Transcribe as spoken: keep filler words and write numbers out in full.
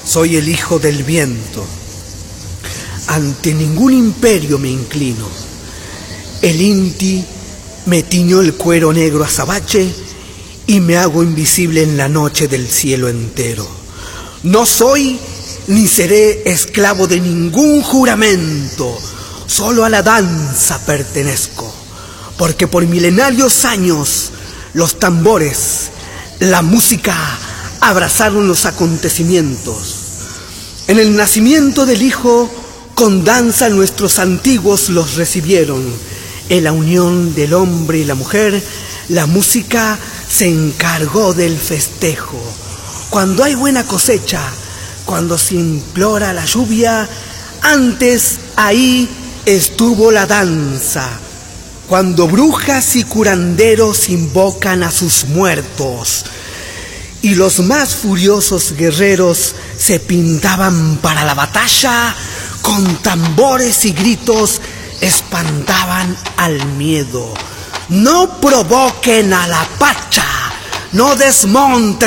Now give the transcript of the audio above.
Soy el hijo del viento. Ante ningún imperio me inclino. El Inti me tiñó el cuero negro azabache y me hago invisible en la noche del cielo entero. No soy ni seré esclavo de ningún juramento, solo a la danza pertenezco, porque por milenarios años los tambores, la música abrazaron los acontecimientos. En el nacimiento del Hijo, con danza nuestros antiguos los recibieron. En la unión del hombre y la mujer, la música se encargó del festejo. Cuando hay buena cosecha, cuando se implora la lluvia, antes ahí estuvo la danza. Cuando brujas y curanderos invocan a sus muertos, y los más furiosos guerreros se pintaban para la batalla, con tambores y gritos espantaban al miedo. No provoquen a la pacha, no desmonten